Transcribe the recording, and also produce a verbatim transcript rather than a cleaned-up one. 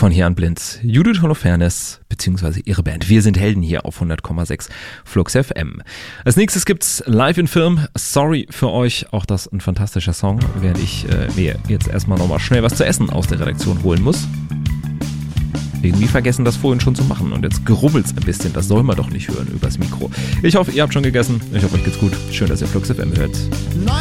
von hier an blind. Judith Holofernes beziehungsweise ihre Band. Wir sind Helden hier auf hundert Komma sechs Flux F M. Als nächstes gibt's Live in Film. Sorry für euch, auch das ein fantastischer Song, während ich äh, mir jetzt erstmal nochmal schnell was zu essen aus der Redaktion holen muss. Irgendwie vergessen, das vorhin schon zu machen und jetzt gerubbelt's ein bisschen. Das soll man doch nicht hören übers Mikro. Ich hoffe, ihr habt schon gegessen. Ich hoffe, euch geht's gut. Schön, dass ihr Flux F M hört. Nein!